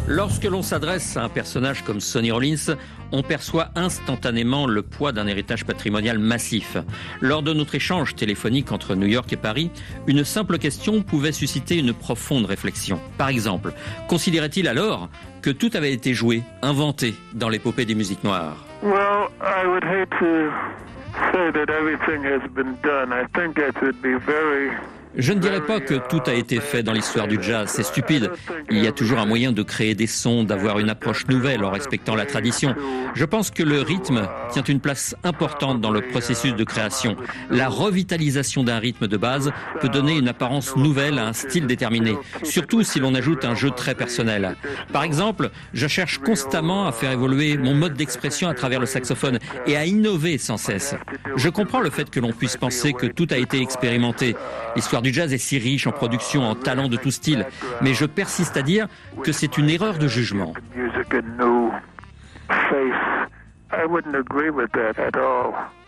Lorsque l'on s'adresse à un personnage comme Sonny Rollins, on perçoit instantanément le poids d'un héritage patrimonial massif. Lors de notre échange téléphonique entre New York et Paris, une simple question pouvait susciter une profonde réflexion. Par exemple, considérait-il alors que tout avait été joué, inventé dans l'épopée des musiques noires? Well, I would hate to say that everything has been done. I think it would be very... Je ne dirais pas que tout a été fait dans l'histoire du jazz, c'est stupide. Il y a toujours un moyen de créer des sons, d'avoir une approche nouvelle en respectant la tradition. Je pense que le rythme tient une place importante dans le processus de création. La revitalisation d'un rythme de base peut donner une apparence nouvelle à un style déterminé, surtout si l'on ajoute un jeu très personnel. Par exemple, je cherche constamment à faire évoluer mon mode d'expression à travers le saxophone et à innover sans cesse. Je comprends le fait que l'on puisse penser que tout a été expérimenté. L'histoire du jazz est si riche en production, en talents de tout style, mais je persiste à dire que c'est une erreur de jugement. I wouldn't agree with that at all.